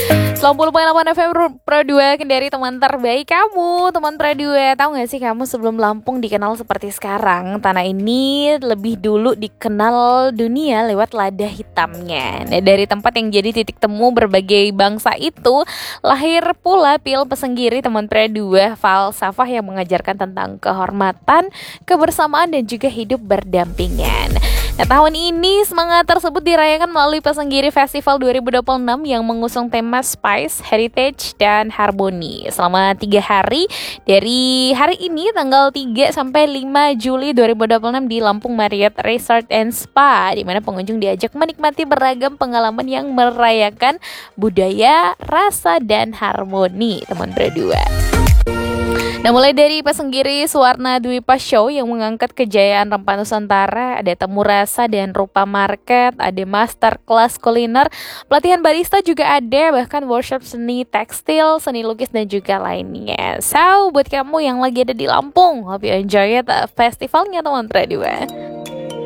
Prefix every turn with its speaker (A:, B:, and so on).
A: 90,8 FM Pro 2 Kendari, teman terbaik kamu, teman Pro 2. Tahu gak sih kamu, sebelum Lampung dikenal seperti sekarang, tanah ini lebih dulu dikenal dunia lewat lada hitamnya. Nah, dari tempat yang jadi titik temu berbagai bangsa itu, lahir pula Pil Pesenggiri, teman Pro 2, falsafah yang mengajarkan tentang kehormatan, kebersamaan, dan juga hidup berdampingan. Nah, tahun ini semangat tersebut dirayakan melalui Pesenggiri Festival 2026 yang mengusung tema Spice, Heritage, dan Harmony selama 3 hari dari hari ini tanggal 3 sampai 5 Juli 2026 di Lampung Marriott Resort and Spa, di mana pengunjung diajak menikmati beragam pengalaman yang merayakan budaya, rasa, dan harmoni, teman berdua. Nah, mulai dari Pesenggiri Suwarna Dwipa Show yang mengangkat kejayaan rempah Nusantara, ada temu rasa dan rupa market, ada master class kuliner, pelatihan barista juga ada, bahkan workshop seni tekstil, seni lukis, dan juga lainnya. So, buat kamu yang lagi ada di Lampung, hope you enjoy it festivalnya, teman-teman.